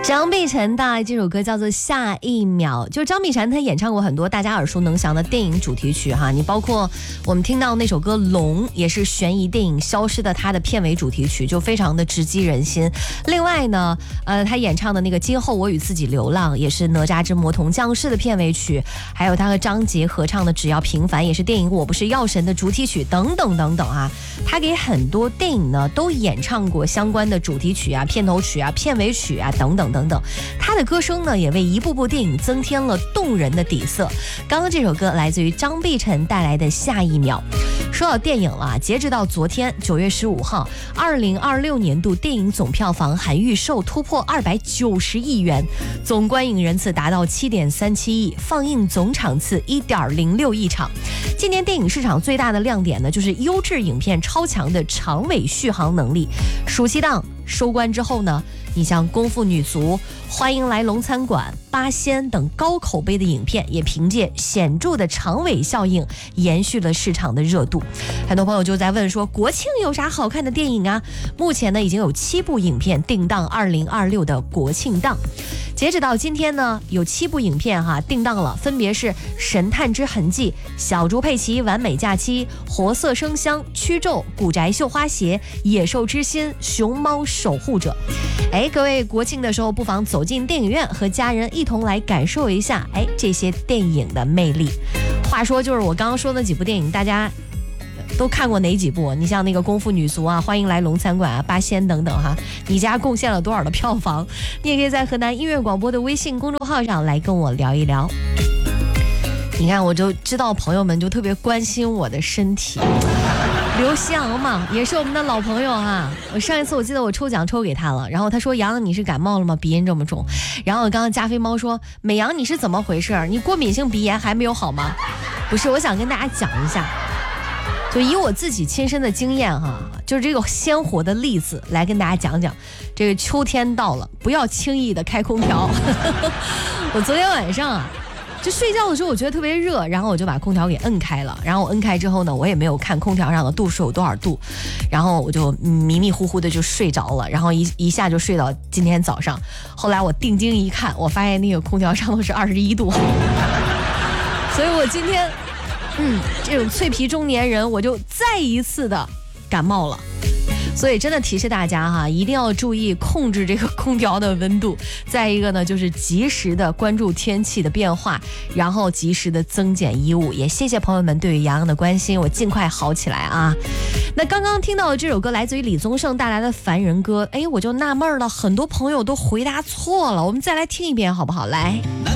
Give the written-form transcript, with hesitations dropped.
张碧晨带来这首歌叫做《下一秒》，就是张碧晨他演唱过很多大家耳熟能详的电影主题曲哈，你包括我们听到那首歌《龙》，也是悬疑电影《消失的她》的片尾主题曲，就非常的直击人心。另外呢，他演唱的那个《今后我与自己流浪》，也是哪吒之魔童降世的片尾曲，还有他和张杰合唱的《只要平凡》，也是电影《我不是药神》的主题曲，等等等等啊。他给很多电影呢都演唱过相关的主题曲啊、片头曲啊、片尾曲啊等等等等。他的歌声呢也为一部部电影增添了动人的底色。刚刚这首歌来自于张碧晨带来的《下一秒》。说到电影了，截止到昨天9月15号，2026年度电影总票房含预售突破290亿元，总观影人次达到7.37亿，放映总场次1.06亿场。今年电影市场最大的亮点呢，就是优质影片超强的长尾续航能力。暑期档收官之后呢，你像《功夫女足》、欢迎来龙餐馆、八仙等高口碑的影片，也凭借显著的长尾效应延续了市场的热度。很多朋友就在问说，国庆有啥好看的电影啊？目前呢已经有7部影片定档2026的国庆档。截止到今天呢，有7部影片定档了，分别是《神探之痕迹》、小猪佩奇完美假期、活色生香、驱咒、古宅绣花鞋、野兽之心、熊猫守护者。各位国庆的时候不妨走进电影院，和家人一同来感受一下这些电影的魅力。话说就是我刚刚说的几部电影，大家都看过哪几部？你像那个《功夫女足》啊、欢迎来龙餐馆啊、八仙等等哈，你家贡献了多少的票房？你也可以在河南音乐广播的微信公众号上来跟我聊一聊。你看，我就知道朋友们就特别关心我的身体。刘希昂嘛，也是我们的老朋友哈。我上一次我记得我抽奖抽给他了，然后他说：“杨，你是感冒了吗？鼻音这么重。”然后刚刚加菲猫说：“美阳，你是怎么回事？你过敏性鼻炎还没有好吗？”不是，我想跟大家讲一下，就以我自己亲身的经验哈，就是这个鲜活的例子来跟大家讲讲。这个秋天到了，不要轻易的开空调。我昨天晚上就睡觉的时候我觉得特别热，然后我就把空调给摁开了，然后我摁开之后呢，我也没有看空调上的度数有多少度，然后我就迷迷糊糊的就睡着了，然后一下就睡到今天早上。后来我定睛一看，我发现那个空调上头是21度。所以我今天这种脆皮中年人，我就再一次的感冒了。所以真的提示大家哈，一定要注意控制这个空调的温度。再一个呢，就是及时的关注天气的变化，然后及时的增减衣物。也谢谢朋友们对于洋洋的关心，我尽快好起来啊。那刚刚听到的这首歌来自于李宗盛带来的《凡人歌》，我就纳闷了，很多朋友都回答错了，我们再来听一遍好不好？来。